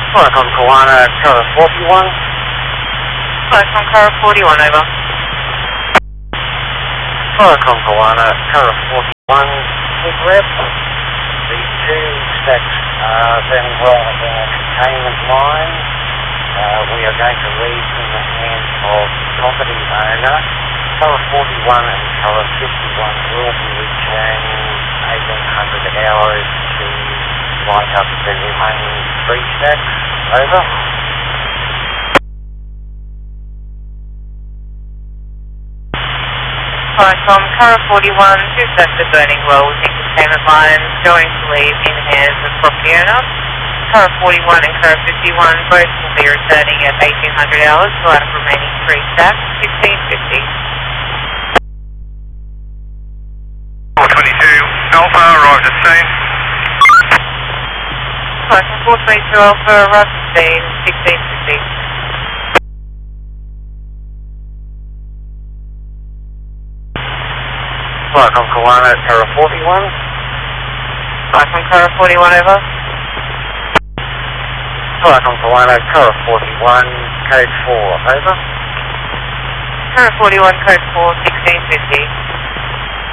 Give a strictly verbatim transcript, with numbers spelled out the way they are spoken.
Flight on Kawana, Kara forty-one. Flight on Kara forty-one, over. Flight on Kawana, Kara forty-one, big rep. The two stacks are then well within a containment line. Uh, we are going to leave in the hands of the property owner. Kara forty-one and Kara fifty-one will be returning eighteen hundred hours to light up the remaining three stacks. Over. Flight on Kara forty-one, two stacks are burning well within containment lines, going to leave in hands of property owner. Kara forty-one and Kara fifty-one both will be returning at eighteen hundred hours to light up remaining three stacks, sixteen fifty. four twenty-two Alpha, arrived at scene. Flight on four twenty-two Alpha, arrived at scene, sixteen fifty. Flight on Kawana, Kara forty-one. Flight on Kara forty-one, over. Flight on Kawana, Kara forty-one, code four, over. Kara forty-one, code four, sixteen fifty.